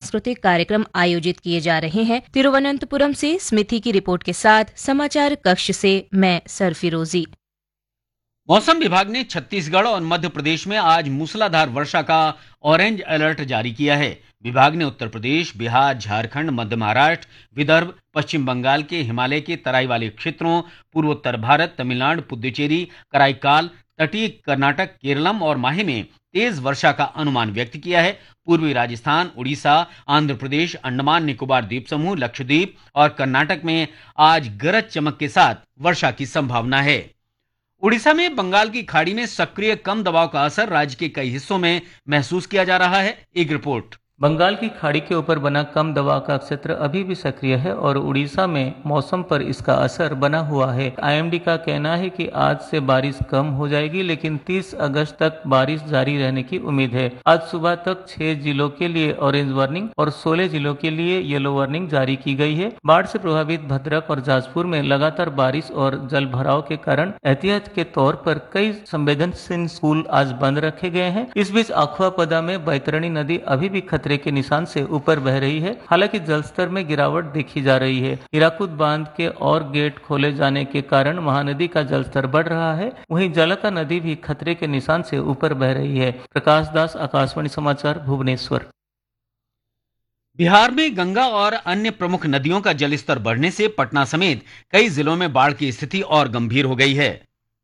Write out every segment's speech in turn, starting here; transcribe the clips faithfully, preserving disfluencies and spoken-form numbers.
सांस्कृतिक कार्यक्रम आयोजित किए जा रहे हैं। तिरुवनंतपुरम से स्मिति की रिपोर्ट के साथ समाचार कक्ष से मैं सरफिरोजी। मौसम विभाग ने छत्तीसगढ़ और मध्य प्रदेश में आज मूसलाधार वर्षा का ऑरेंज अलर्ट जारी किया है। विभाग ने उत्तर प्रदेश, बिहार, झारखंड, मध्य महाराष्ट्र, विदर्भ, पश्चिम बंगाल के हिमालय के तराई वाले क्षेत्रों, पूर्वोत्तर भारत, तमिलनाडु, पुद्दुचेरी, कराईकाल, तटीय कर्नाटक, केरलम और माहे में तेज वर्षा का अनुमान व्यक्त किया है। पूर्वी राजस्थान, उड़ीसा, आंध्र प्रदेश, अंडमान निकोबार द्वीप समूह, लक्षद्वीप और कर्नाटक में आज गरज चमक के साथ वर्षा की संभावना है। उड़ीसा में बंगाल की खाड़ी में सक्रिय कम दबाव का असर राज्य के कई हिस्सों में महसूस किया जा रहा है। एक रिपोर्ट। बंगाल की खाड़ी के ऊपर बना कम दबाव का क्षेत्र अभी भी सक्रिय है और उड़ीसा में मौसम पर इसका असर बना हुआ है। आईएमडी का कहना है कि आज से बारिश कम हो जाएगी, लेकिन तीस अगस्त तक बारिश जारी रहने की उम्मीद है। आज सुबह तक छह जिलों के लिए ऑरेंज वार्निंग और सोलह जिलों के लिए येलो वार्निंग जारी की गई है। बाढ़ से प्रभावित भद्रक और जाजपुर में लगातार बारिश और जल भराव के कारण एहतियात के तौर पर कई संवेदनशील स्कूल आज बंद रखे गए हैं। इस बीच अखवापदा में बैतरणी नदी अभी भी खतरे के निशान से ऊपर बह रही है। हालांकि जलस्तर में गिरावट देखी जा रही है। हीराकुद बांध के और गेट खोले जाने के कारण महानदी का जलस्तर बढ़ रहा है। वहीं जलका नदी भी खतरे के निशान से ऊपर बह रही है। प्रकाश दास, आकाशवाणी समाचार, भुवनेश्वर। बिहार में गंगा और अन्य प्रमुख नदियों का जलस्तर बढ़ने से पटना समेत कई जिलों में बाढ़ की स्थिति और गंभीर हो गई है।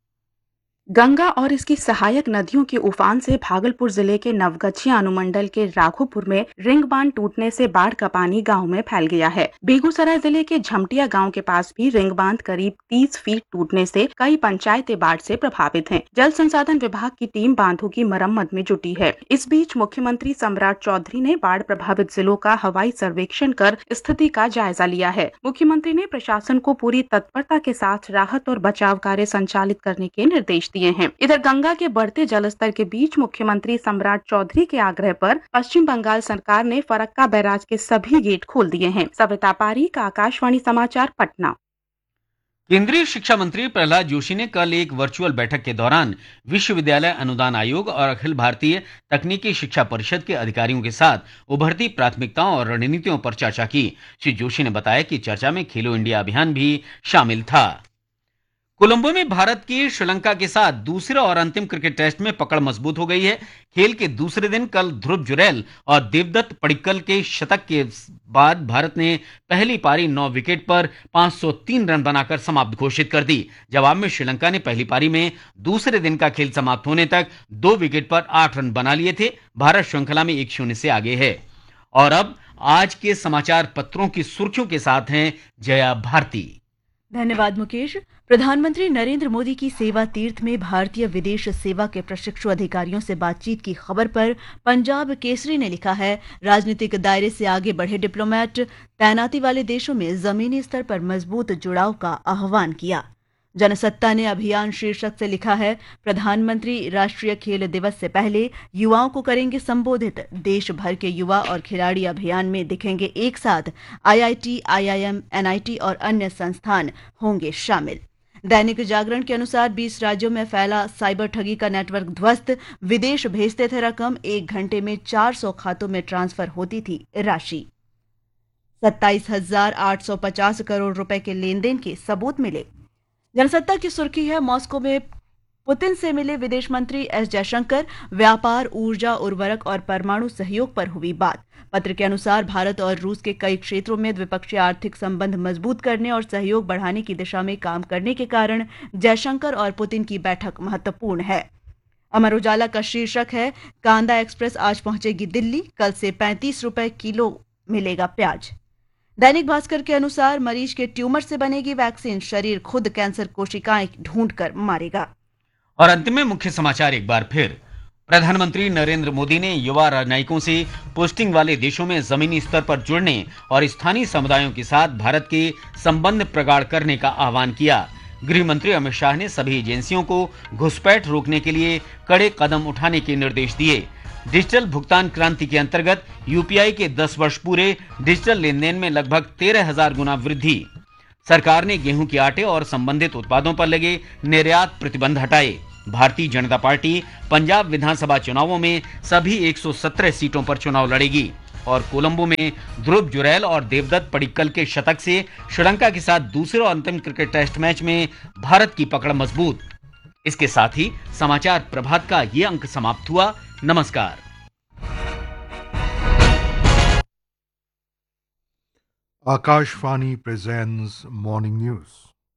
गंगा और इसकी सहायक नदियों के उफान से भागलपुर जिले के नवगछिया अनुमंडल के राघोपुर में रिंग बांध टूटने से बाढ़ का पानी गांव में फैल गया है। बेगूसराय जिले के झमटिया गांव के पास भी रिंग बांध करीब तीस फीट टूटने से कई पंचायतें बाढ़ से प्रभावित हैं। जल संसाधन विभाग की टीम बांधों की मरम्मत में जुटी है। इस बीच मुख्यमंत्री सम्राट चौधरी ने बाढ़ प्रभावित जिलों का हवाई सर्वेक्षण कर स्थिति का जायजा लिया है। मुख्यमंत्री ने प्रशासन को पूरी तत्परता के साथ राहत और बचाव कार्य संचालित करने के निर्देश दिए हैं। इधर गंगा के बढ़ते जलस्तर के बीच मुख्यमंत्री सम्राट चौधरी के आग्रह पर पश्चिम बंगाल सरकार ने फरक्का बैराज के सभी गेट खोल दिए हैं। सविता पारीक, आकाशवाणी समाचार, पटना। केंद्रीय शिक्षा मंत्री प्रहलाद जोशी ने कल एक वर्चुअल बैठक के दौरान विश्वविद्यालय अनुदान आयोग और अखिल भारतीय तकनीकी शिक्षा परिषद के अधिकारियों के साथ उभरती प्राथमिकताओं और रणनीतियों पर चर्चा की। श्री जोशी ने बताया कि चर्चा में खेलो इंडिया अभियान भी शामिल था। कोलंबो में भारत की श्रीलंका के साथ दूसरे और अंतिम क्रिकेट टेस्ट में पकड़ मजबूत हो गई है। खेल के दूसरे दिन कल ध्रुव जुरैल और देवदत्त पडिक्कल के शतक के बाद भारत ने पहली पारी नौ विकेट पर पांच सौ तीन रन बनाकर समाप्त घोषित कर दी। जवाब में श्रीलंका ने पहली पारी में दूसरे दिन का खेल समाप्त होने तक दो विकेट पर आठ रन बना लिए थे। भारत श्रृंखला में एक शून्य से आगे है। और अब आज के समाचार पत्रों की सुर्खियों के साथ हैं जया भारती। धन्यवाद मुकेश। प्रधानमंत्री नरेंद्र मोदी की सेवा तीर्थ में भारतीय विदेश सेवा के प्रशिक्षु अधिकारियों से बातचीत की खबर पर पंजाब केसरी ने लिखा है, राजनीतिक दायरे से आगे बढ़े डिप्लोमेट, तैनाती वाले देशों में जमीनी स्तर पर मजबूत जुड़ाव का आह्वान किया। जनसत्ता ने अभियान शीर्षक से लिखा है, प्रधानमंत्री राष्ट्रीय खेल दिवस से पहले युवाओं को करेंगे संबोधित। देश भर के युवा और खिलाड़ी अभियान में दिखेंगे एक साथ। आईआईटी, आईआईएम, एनआईटी और अन्य संस्थान होंगे शामिल। दैनिक जागरण के अनुसार बीस राज्यों में फैला साइबर ठगी का नेटवर्क ध्वस्त। विदेश भेजते थे रकम, एक घंटे में चार सौ खातों में ट्रांसफर होती थी राशि। सत्ताईस हजार आठ सौ पचास करोड़ रुपए के लेन देन के सबूत मिले। जनसत्ता की सुर्खी है, मॉस्को में पुतिन से मिले विदेश मंत्री एस जयशंकर। व्यापार, ऊर्जा, उर्वरक और परमाणु सहयोग पर हुई बात। पत्र के अनुसार भारत और रूस के कई क्षेत्रों में द्विपक्षीय आर्थिक संबंध मजबूत करने और सहयोग बढ़ाने की दिशा में काम करने के कारण जयशंकर और पुतिन की बैठक महत्वपूर्ण है। अमर उजाला का शीर्षक है, कांदा एक्सप्रेस आज पहुंचेगी दिल्ली, कल से पैंतीस रुपए किलो मिलेगा प्याज। दैनिक भास्कर के अनुसार मरीज के ट्यूमर से बनेगी वैक्सीन, शरीर खुद कैंसर कोशिकाएं ढूंढकर मारेगा। और अंत में मुख्य समाचार एक बार फिर। प्रधानमंत्री नरेंद्र मोदी ने युवा राजनयिकों से पोस्टिंग वाले देशों में जमीनी स्तर पर जुड़ने और स्थानीय समुदायों के साथ भारत के संबंध प्रगाढ़ करने का आह्वान किया। गृह मंत्री अमित शाह ने सभी एजेंसियों को घुसपैठ रोकने के लिए कड़े कदम उठाने के निर्देश दिए। डिजिटल भुगतान क्रांति के अंतर्गत यूपीआई के दस वर्ष पूरे, डिजिटल लेन देन में लगभग तेरह हजार गुना वृद्धि। सरकार ने गेहूं के आटे और संबंधित उत्पादों पर लगे निर्यात प्रतिबंध हटाए। भारतीय जनता पार्टी पंजाब विधानसभा चुनावों में सभी एक सौ सत्रह सीटों पर चुनाव लड़ेगी। और कोलंबो में ध्रुव जुरैल और देवदत्त पडिक्कल के शतक से श्रीलंका के साथ दूसरे और अंतिम क्रिकेट टेस्ट मैच में भारत की पकड़ मजबूत। इसके साथ ही समाचार प्रभात का ये अंक समाप्त हुआ। नमस्कार। Akashvani presents Morning News.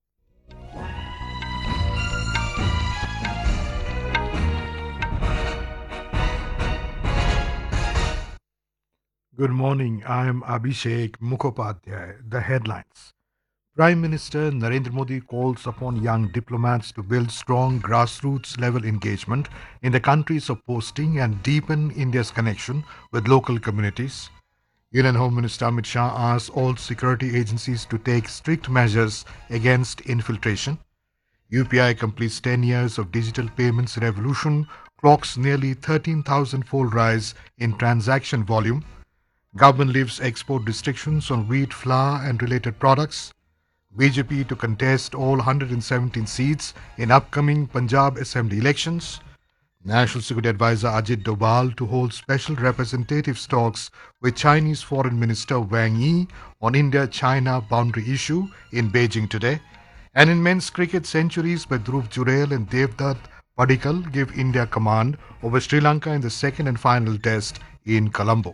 Good morning, I am Abhishek Mukhopadhyay. The headlines. Prime Minister Narendra Modi calls upon young diplomats to build strong grassroots level engagement in the countries of posting and deepen India's connection with local communities. Union Home Minister Amit Shah asked all security agencies to take strict measures against infiltration. U P I completes ten years of digital payments revolution, clocks nearly thirteen thousand fold rise in transaction volume. Government lifts export restrictions on wheat, flour and related products. B J P to contest all one hundred seventeen seats in upcoming Punjab Assembly elections. National Security Advisor Ajit Doval to hold special representative talks with Chinese Foreign Minister Wang Yi on India-China boundary issue in Beijing today. And in men's cricket, centuries by Dhruv Jurel and Devdutt Padikkal give India command over Sri Lanka in the second and final test in Colombo.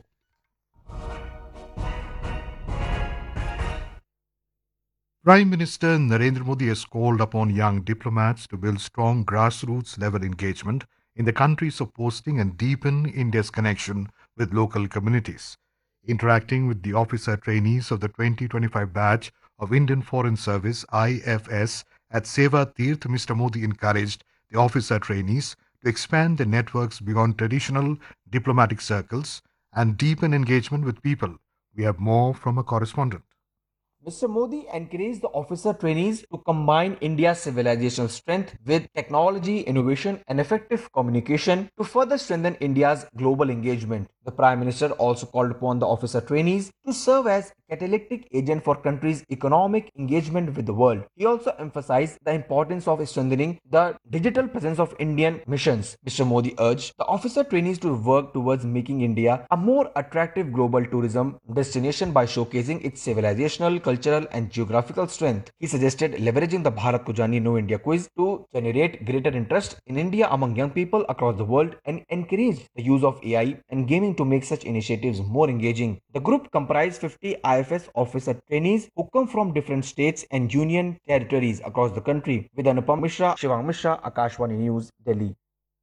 Prime Minister Narendra Modi has called upon young diplomats to build strong grassroots level engagement in the countries of posting and deepen India's connection with local communities. Interacting with the officer trainees of the twenty twenty-five batch of Indian Foreign Service I F S at Seva Tirth, Mister Modi encouraged the officer trainees to expand their networks beyond traditional diplomatic circles and deepen engagement with people. We have more from a correspondent. Mister Modi encouraged the officer trainees to combine India's civilizational strength with technology, innovation, and effective communication to further strengthen India's global engagement. The Prime Minister also called upon the officer trainees to serve as catalytic agent for country's economic engagement with the world. He also emphasized the importance of strengthening the digital presence of Indian missions. Mister Modi urged the officer trainees to work towards making India a more attractive global tourism destination by showcasing its civilizational, cultural and geographical strength. He suggested leveraging the Bharat Ko Jaaniye Know India quiz to generate greater interest in India among young people across the world and encourage the use of A I and gaming to make such initiatives more engaging. The group comprised fifty I F S officer trainees who come from different states and union territories across the country. With Anupam Mishra, Shivang Mishra, Akashvani News, Delhi.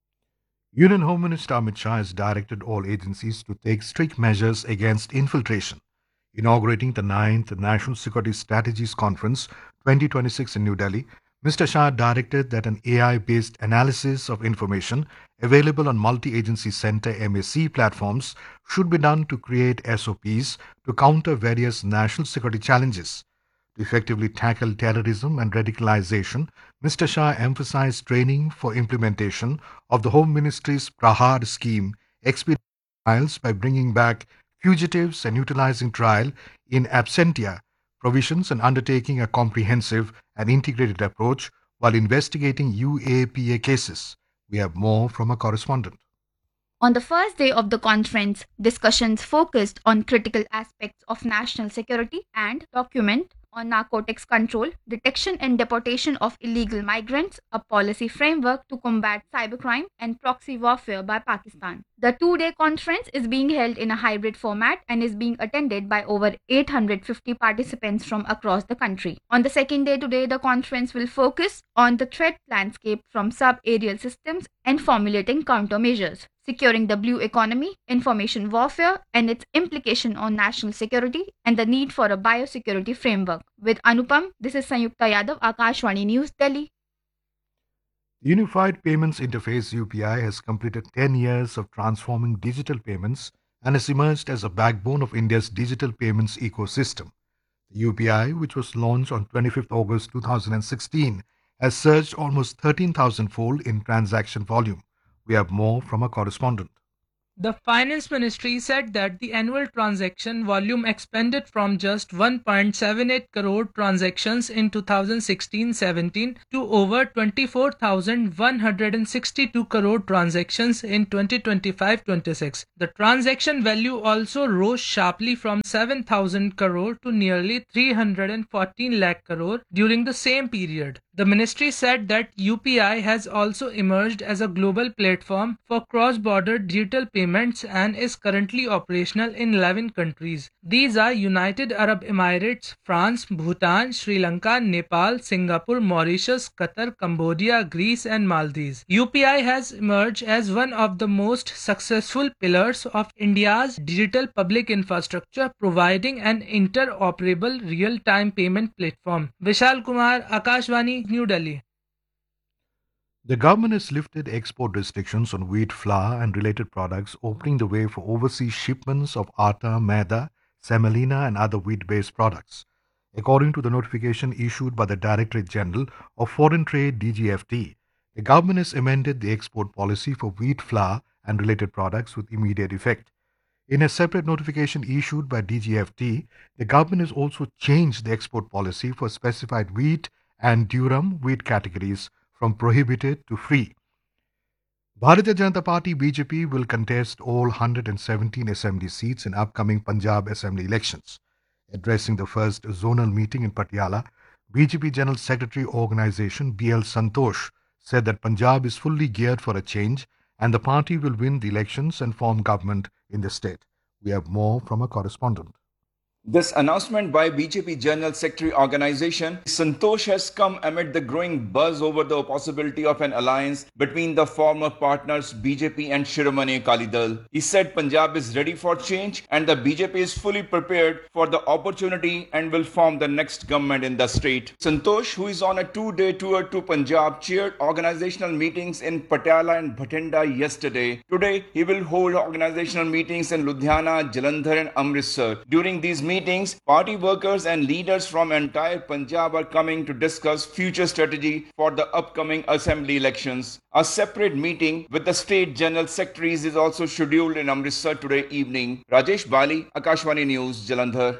Union Home Minister Amit Shah has directed all agencies to take strict measures against infiltration. Inaugurating the ninth National Security Strategies Conference twenty twenty-six in New Delhi, Mister Shah directed that an A I-based analysis of information available on multi-agency center M A C platforms should be done to create S O Ps to counter various national security challenges. To effectively tackle terrorism and radicalization, Mister Shah emphasized training for implementation of the Home Ministry's Prahar scheme, expediting trials by bringing back fugitives and utilizing trial in absentia provisions and undertaking a comprehensive and integrated approach while investigating U A P A cases. We have more from a correspondent. On the first day of the conference, discussions focused on critical aspects of national security and document on narcotics control, detection and deportation of illegal migrants, a policy framework to combat cybercrime and proxy warfare by Pakistan. The two-day conference is being held in a hybrid format and is being attended by over eight hundred fifty participants from across the country. On the second day today, the conference will focus on the threat landscape from sub-aerial systems and formulating countermeasures, securing the blue economy, information warfare and its implication on national security, and the need for a biosecurity framework. With Anupam, this is Sanyukta Yadav, Akashvani News, Delhi. The Unified Payments Interface U P I has completed ten years of transforming digital payments and has emerged as a backbone of India's digital payments ecosystem. The U P I, which was launched on twenty-fifth August two thousand sixteen, has surged almost thirteen thousand fold in transaction volume. We have more from a correspondent. The Finance Ministry said that the annual transaction volume expanded from just one point seven eight crore transactions in two thousand sixteen seventeen to over twenty-four thousand one hundred sixty-two crore transactions in twenty twenty-five twenty-six. The transaction value also rose sharply from seven thousand crore to nearly three hundred fourteen lakh crore during the same period. The ministry said that U P I has also emerged as a global platform for cross-border digital payments and is currently operational in eleven countries. These are United Arab Emirates, France, Bhutan, Sri Lanka, Nepal, Singapore, Mauritius, Qatar, Cambodia, Greece and Maldives. U P I has emerged as one of the most successful pillars of India's digital public infrastructure, providing an interoperable real-time payment platform. Vishal Kumar, Akashvani, New Delhi. The government has lifted export restrictions on wheat flour and related products, opening the way for overseas shipments of atta, maida, semolina and other wheat-based products. According to the notification issued by the Directorate General of Foreign Trade D G F T, the government has amended the export policy for wheat flour and related products with immediate effect. In a separate notification issued by D G F T, the government has also changed the export policy for specified wheat and durum wheat categories from prohibited to free. Bharatiya Janata Party B J P will contest all one hundred seventeen Assembly seats in upcoming Punjab Assembly elections. Addressing the first zonal meeting in Patiala, B J P General Secretary Organisation B L Santosh said that Punjab is fully geared for a change and the party will win the elections and form government in the state. We have more from a correspondent. This announcement by B J P General Secretary Organisation Santosh has come amid the growing buzz over the possibility of an alliance between the former partners B J P and Shiromani Akali Dal. He said Punjab is ready for change and the B J P is fully prepared for the opportunity and will form the next government in the state. Santosh, who is on a two-day tour to Punjab, chaired organizational meetings in Patiala and Bhatinda yesterday. Today, he will hold organizational meetings in Ludhiana, Jalandhar and Amritsar. During these meetings, meetings, party workers and leaders from entire Punjab are coming to discuss future strategy for the upcoming assembly elections. A separate meeting with the state general secretaries is also scheduled in Amritsar today evening. Rajesh Bali, Akashvani News, Jalandhar.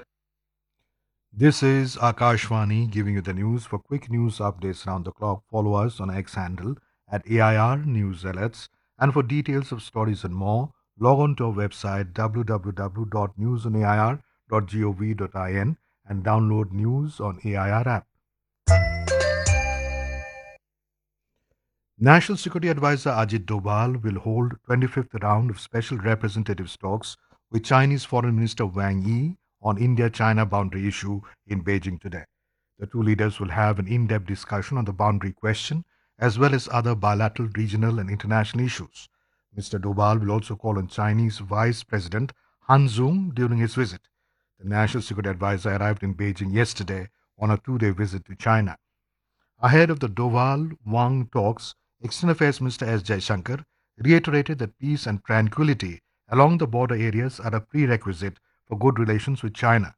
This is Akashvani giving you the news. For quick news updates around the clock, follow us on X handle at A I R News Alerts. And for details of stories and more, log on to our website w w w dot news on A I R dot gov dot in and download news on A I R app. National Security Advisor Ajit Doval will hold twenty-fifth round of special representative talks with Chinese Foreign Minister Wang Yi on India-China boundary issue in Beijing today. The two leaders will have an in-depth discussion on the boundary question as well as other bilateral, regional and international issues. Mister Doval will also call on Chinese Vice President Han Zhong during his visit. The National Security Advisor arrived in Beijing yesterday on a two-day visit to China. Ahead of the Doval-Wang talks, External Affairs Minister S. Jaishankar reiterated that peace and tranquility along the border areas are a prerequisite for good relations with China.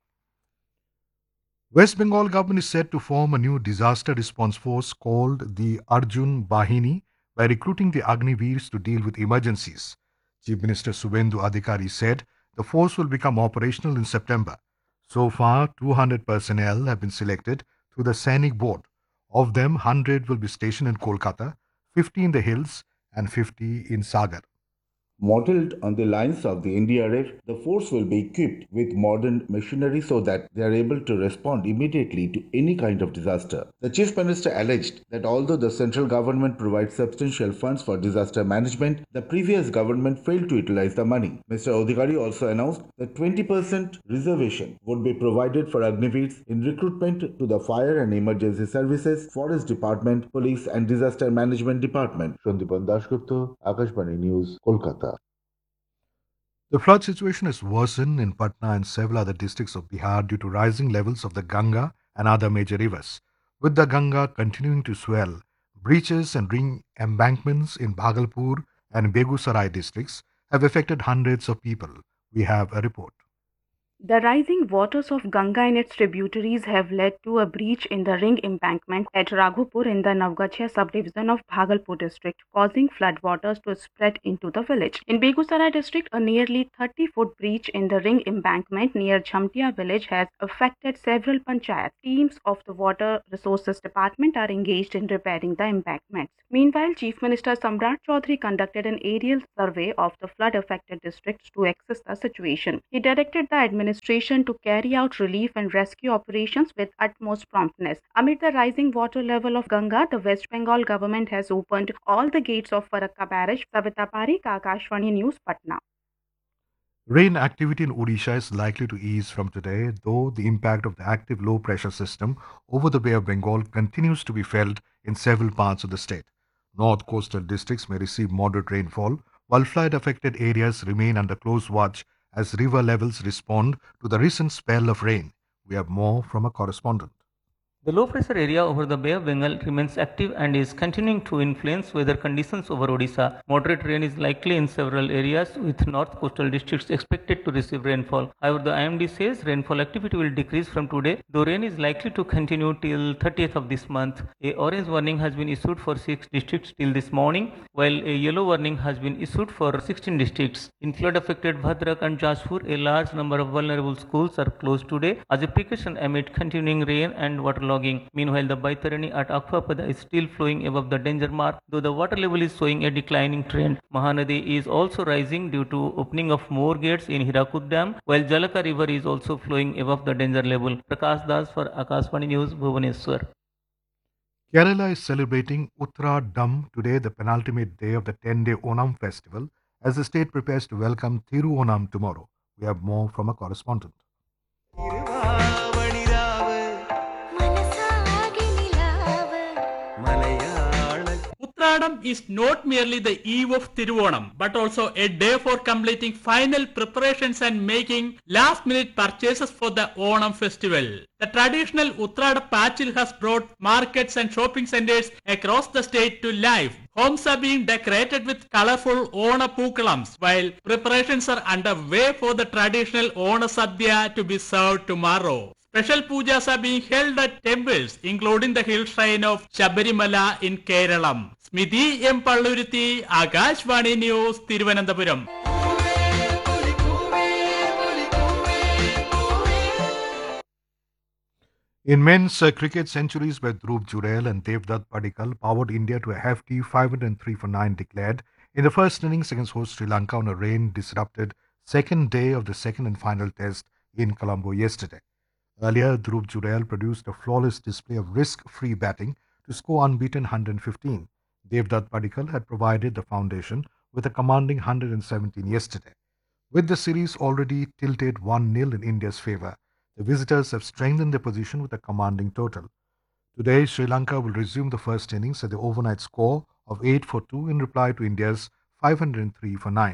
West Bengal government is set to form a new disaster response force called the Arjun Bahini by recruiting the Agniveers to deal with emergencies. Chief Minister Suvendu Adhikari said the force will become operational in September. So far, two hundred personnel have been selected through the Sainik Board. Of them, one hundred will be stationed in Kolkata, fifty in the hills, and fifty in Sagar. Modeled on the lines of the N D R F, the force will be equipped with modern machinery so that they are able to respond immediately to any kind of disaster. The Chief Minister alleged that although the central government provides substantial funds for disaster management, the previous government failed to utilize the money. Mister Adhikari also announced that twenty percent reservation would be provided for Agniveers in recruitment to the Fire and Emergency Services, Forest Department, Police and Disaster Management Department. Shandipan Dasgupta, Akashvani News, Kolkata. The flood situation has worsened in Patna and several other districts of Bihar due to rising levels of the Ganga and other major rivers. With the Ganga continuing to swell, breaches and ring embankments in Bhagalpur and Begusarai districts have affected hundreds of people. We have a report. The rising waters of Ganga and its tributaries have led to a breach in the ring embankment at Raghupur in the Navgachia subdivision of Bhagalpur district, causing floodwaters to spread into the village. In Begusarai district, a nearly thirty foot breach in the ring embankment near Jhamtia village has affected several panchayats. Teams of the Water Resources Department are engaged in repairing the embankments. Meanwhile, Chief Minister Samrat Chaudhary conducted an aerial survey of the flood-affected districts to assess the situation. He directed the administration to carry out relief and rescue operations with utmost promptness. Amid the rising water level of Ganga, the West Bengal government has opened all the gates of Farakka barrage. Savita Parikh, Akashvani News, Patna. Rain activity in Odisha is likely to ease from today, though the impact of the active low-pressure system over the Bay of Bengal continues to be felt in several parts of the state. North coastal districts may receive moderate rainfall, while flood-affected areas remain under close watch as river levels respond to the recent spell of rain. We have more from a correspondent. The low pressure area over the Bay of Bengal remains active and is continuing to influence weather conditions over Odisha. Moderate rain is likely in several areas, with north coastal districts expected to receive rainfall. However, the I M D says rainfall activity will decrease from today, though rain is likely to continue till thirtieth of this month. A orange warning has been issued for six districts till this morning, while a yellow warning has been issued for sixteen districts. In flood affected Bhadrak and Jashpur, a large number of vulnerable schools are closed today as a precaution amid continuing rain and water logging. Meanwhile, the Baitarani at Akwapada is still flowing above the danger mark, though the water level is showing a declining trend. Mahanadi is also rising due to opening of more gates in Hirakud Dam, while Jalaka River is also flowing above the danger level. Prakash Das for Akashvani News, Bhubaneswar. Kerala is celebrating Uttradam today, the penultimate day of the ten-day Onam festival, as the state prepares to welcome Thiru Onam tomorrow. We have more from a correspondent. Uttradam is not merely the eve of Thiruvanam, but also a day for completing final preparations and making last-minute purchases for the Onam festival. The traditional Uttrada Pachil has brought markets and shopping centers across the state to life. Homes are being decorated with colorful Ona Pookalams, while preparations are underway for the traditional Ona Sadhya to be served tomorrow. Special pujas are being held at temples, including the hill shrine of Shabarimala in Kerala. Smiti M. Palluruthi, Akashvani News, Thiruvananthapuram. In men's uh, cricket, centuries by Dhruv Jurel and Devdutt Padikkal powered India to a hefty five hundred three for nine declared in the first innings against host Sri Lanka on a rain-disrupted second day of the second and final test in Colombo yesterday. Earlier, Dhruv Jurel produced a flawless display of risk-free batting to score unbeaten one hundred fifteen. Devdutt Padikkal had provided the foundation with a commanding one hundred seventeen yesterday. With the series already tilted one nil in India's favour, the visitors have strengthened their position with a commanding total. Today, Sri Lanka will resume the first innings at the overnight score of eight for two in reply to India's five hundred three for nine.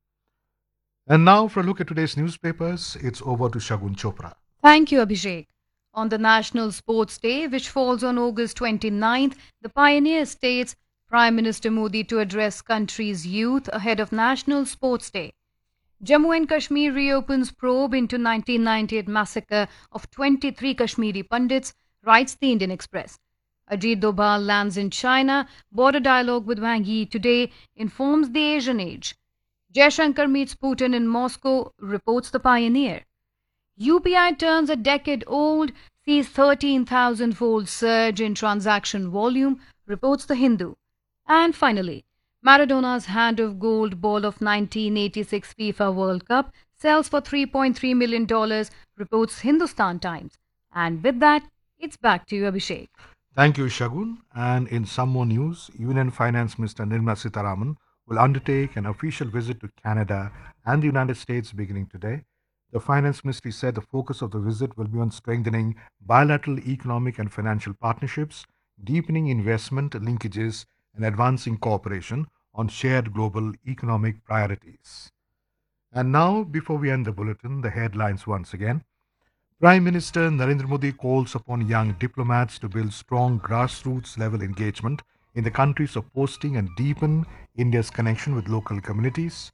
And now for a look at today's newspapers, it's over to Shagun Chopra. Thank you, Abhishek. On the National Sports Day, which falls on August twenty-ninth, the Pioneer states Prime Minister Modi to address country's youth ahead of National Sports Day. Jammu and Kashmir reopens probe into nineteen ninety-eight massacre of twenty-three Kashmiri Pandits, writes the Indian Express. Ajit Doval lands in China, border dialogue with Wang Yi today, informs the Asian Age. Jaishankar meets Putin in Moscow, reports the Pioneer. U P I turns a decade old, sees thirteen thousand fold surge in transaction volume, reports the Hindu. And finally, Maradona's hand of gold ball of nineteen eighty-six FIFA World Cup sells for three point three million dollars, reports Hindustan Times. And with that, it's back to you, Abhishek. Thank you, Shagun. And in some more news, Union Finance Minister Nirmala Sitharaman will undertake an official visit to Canada and the United States beginning today. The Finance Ministry said the focus of the visit will be on strengthening bilateral economic and financial partnerships, deepening investment linkages, and advancing cooperation on shared global economic priorities. And now, before we end the bulletin, the headlines once again. Prime Minister Narendra Modi calls upon young diplomats to build strong grassroots level engagement in the countries of posting and deepen India's connection with local communities.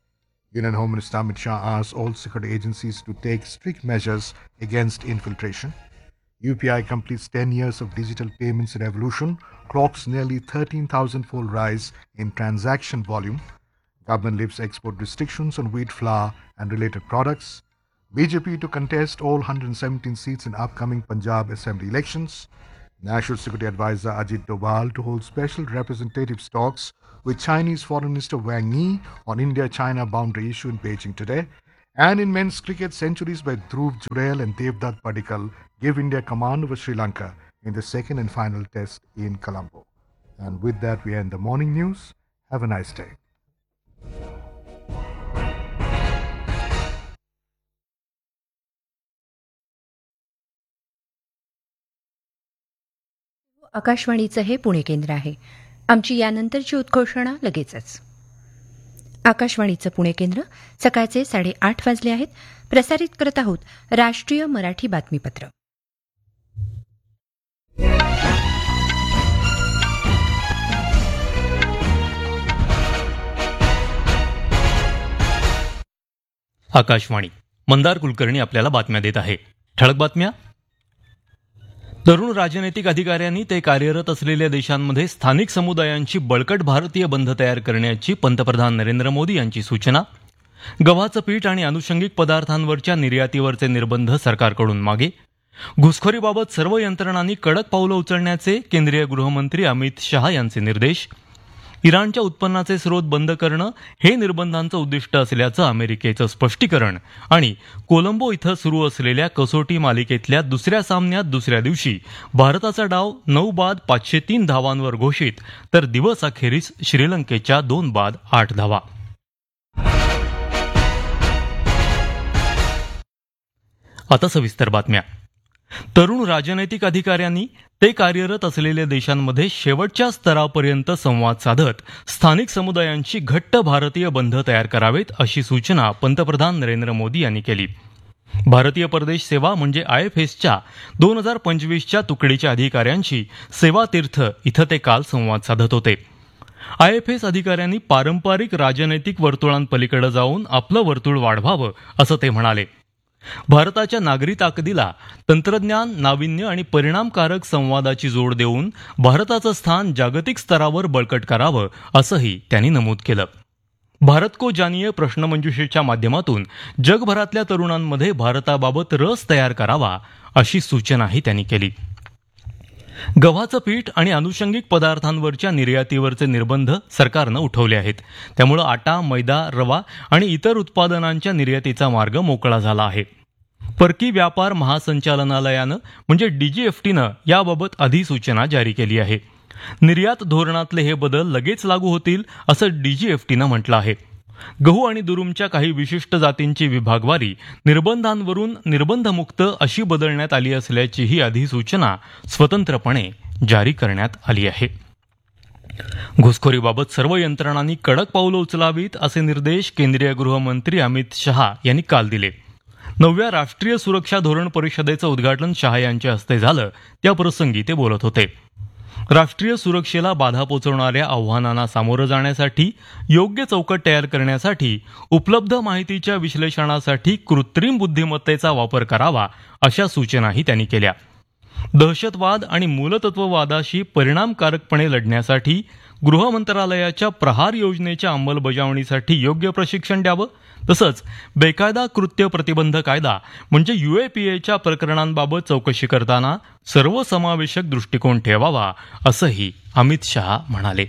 Union Home Minister Amit Shah asked all security agencies to take strict measures against infiltration. U P I completes ten years of digital payments revolution, clocks nearly thirteen thousand fold rise in transaction volume. Government lifts export restrictions on wheat flour and related products. B J P to contest all one hundred seventeen seats in upcoming Punjab Assembly elections. National Security Advisor Ajit Doval to hold special representative talks with Chinese Foreign Minister Wang Yi on India-China boundary issue in Beijing today. And in men's cricket, centuries by Dhruv Jurel and Devdutt Padikkal give India command over Sri Lanka in the second and final test in Colombo. And with that, we end the morning news. Have a nice day. आकाशवाणीचं हे पुणे केंद्र आहे. आमची यानंतरची उद्घोषणा लगेचच. आकाशवाणीचं पुणे केंद्र सकाळचे साडेआठ वाजले आहेत. प्रसारित करत आहोत राष्ट्रीय मराठी बातमीपत्र. आकाशवाणी. मंदार कुलकर्णी आपल्याला बातम्या देत आहे. ठळक बातम्या. तरुण राजनैतिक अधिकाऱ्यांनी ते कार्यरत असलेल्या देशांमध्ये स्थानिक समुदायांची बळकट भारतीय बंध तयार करण्याची पंतप्रधान नरेंद्र मोदी यांची सूचना. गव्हाचं पीठ आणि अनुषंगिक पदार्थांवरच्या निर्यातीवरचे निर्बंध सरकारकडून मागे. घुसखोरीबाबत सर्व यंत्रणांनी कडक पावलं उचलण्याचे केंद्रीय गृहमंत्री अमित शहा यांचे निर्देश. इराणच्या उत्पन्नाचे स्रोत बंद करणं हे निर्बंधांचं उद्दिष्ट असल्याचं अमेरिकेचं स्पष्टीकरण. आणि कोलंबो इथं सुरू असलेल्या कसोटी मालिकेतल्या दुसऱ्या सामन्यात दुसऱ्या दिवशी भारताचा डाव नऊ बाद पाचशे तीन धावांवर घोषित, तर दिवस अखेरीस श्रीलंकेच्या दोन बाद आठ धावा. आता सविस्तर बातम्या. तरुण राजनैतिक अधिकाऱ्यांनी ते कार्यरत असलेल्या देशांमध्ये शेवटच्या स्तरापर्यंत संवाद साधत स्थानिक समुदायांची घट्ट भारतीय बंध तयार करावेत, अशी सूचना पंतप्रधान नरेंद्र मोदी यांनी केली. भारतीय परदेश सेवा म्हणजे आय एफ एसच्या दोन हजार पंचवीसच्या तुकडीच्या अधिकाऱ्यांशी सेवा तीर्थ इथं ते काल संवाद साधत होते. आय एफ एस अधिकाऱ्यांनी पारंपरिक राजनैतिक वर्तुळांपलीकडे जाऊन आपलं वर्तुळ वाढवावं, असं ते म्हणाले. भारताच्या नागरी ताकदीला तंत्रज्ञान, नाविन्य आणि परिणामकारक संवादाची जोड देऊन भारताचं स्थान जागतिक स्तरावर बळकट करावं, असंही त्यांनी नमूद केलं. भारत को जानिये प्रश्नमंजुषेच्या माध्यमातून जगभरातल्या तरुणांमध्ये भारताबाबत रस तयार करावा, अशी सूचनाही त्यांनी केली. गव्हाचं पीठ आणि अनुषंगिक पदार्थांवरच्या निर्यातीवरचे निर्बंध सरकारनं उठवले आहेत. त्यामुळे आटा, मैदा, रवा आणि इतर उत्पादनांच्या निर्यातीचा मार्ग मोकळा झाला आहे. परकी व्यापार महासंचालनालयानं म्हणजे डीजीएफटीनं याबाबत अधिसूचना जारी केली आहे. निर्यात धोरणातले हे बदल लगेच लागू होतील, असं डीजीएफटीनं म्हटलं आहे. गहू आणि दुरुमच्या काही विशिष्ट जातींची विभागवारी निर्बंधांवरून निर्बंधमुक्त अशी बदलण्यात आली असल्याची ही अधिसूचना स्वतंत्रपणे जारी करण्यात आली आहे. घुसखोरीबाबत सर्व यंत्रणांनी कडक पावलं उचलावीत, असे निर्देश केंद्रीय गृहमंत्री अमित शहा यांनी काल दिले. नवव्या राष्ट्रीय सुरक्षा धोरण परिषदेचं उद्घाटन शहा यांच्या हस्ते झालं, त्याप्रसंगी ते बोलत होते. राष्ट्रीय सुरक्षेला बाधा पोचवणाऱ्या आव्हानांना सामोरं जाण्यासाठी योग्य चौकट तयार करण्यासाठी उपलब्ध माहितीच्या विश्लेषणासाठी कृत्रिम बुद्धिमत्तेचा वापर करावा, अशा सूचनाही त्यांनी केल्या. दहशतवाद आणि मूलतत्ववादाशी परिणामकारकपणे लढण्यासाठी गृह मंत्रालयाच्या प्रहार योजनेच्या अंमलबजावणीसाठी योग्य प्रशिक्षण द्यावं, तसंच बेकायदा कृत्य प्रतिबंध कायदा म्हणजे यूएपीएच्या प्रकरणांबाबत चौकशी करताना सर्वसमावेशक दृष्टिकोन ठेवावा, असंही अमित शहा म्हणाले.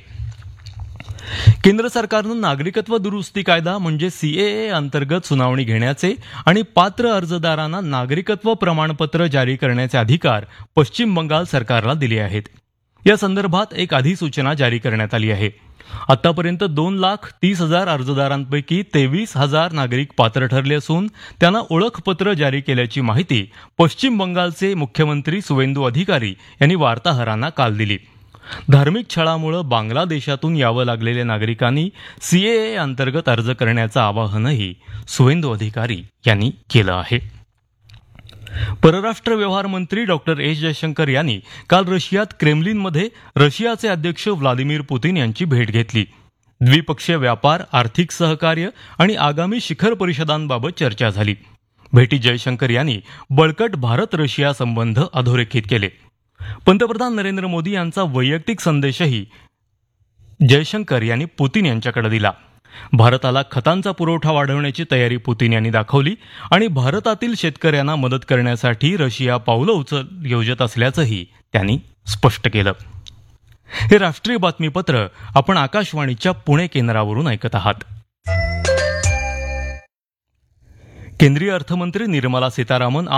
केंद्र सरकारनं नागरिकत्व दुरुस्ती कायदा म्हणजे सीएए अंतर्गत सुनावणी घेण्याचे आणि पात्र अर्जदारांना नागरिकत्व प्रमाणपत्र जारी करण्याचे अधिकार पश्चिम बंगाल सरकारला दिले आहेत. या संदर्भात एक अधिसूचना जारी करण्यात आली आहे. आतापर्यंत दोन लाख तीस हजार अर्जदारांपैकी तेवीस हजार नागरिक पात्र ठरले असून त्यांना ओळखपत्र जारी केल्याची माहिती पश्चिम बंगालचे मुख्यमंत्री सुवेंदू अधिकारी यांनी वार्ताहरांना काल दिली. धार्मिक छळामुळे बांगलादेशातून यावं लागलेल्या नागरिकांनी सीएए अंतर्गत अर्ज करण्याचं आवाहनही सुवेंदू अधिकारी यांनी केलं आहे. परराष्ट्र व्यवहार मंत्री डॉक्टर एस जयशंकर यांनी काल रशियात क्रेमलिनमध्ये रशियाचे अध्यक्ष व्लादिमीर पुतीन यांची भेट घेतली. द्विपक्षीय व्यापार, आर्थिक सहकार्य आणि आगामी शिखर परिषदांबाबत चर्चा झाली. भेटीत जयशंकर यांनी बळकट भारत रशिया संबंध अधोरेखित केले. पंतप्रधान नरेंद्र मोदी यांचा वैयक्तिक संदेशही जयशंकर यांनी पुतीन यांच्याकडे दिला. भारताला खतांचा पुरवठा वाढवण्याची तयारी पुतीन यांनी दाखवली आणि भारतातील शेतकऱ्यांना मदत करण्यासाठी रशिया पावलं उचल योजत असल्याचंही त्यांनी स्पष्ट केलं. हे राष्ट्रीय बातमीपत्र आपण आकाशवाणीच्या पुणे केंद्रावरून ऐकत आहात. केंद्रीय अर्थमंत्री निर्मला सीतारामन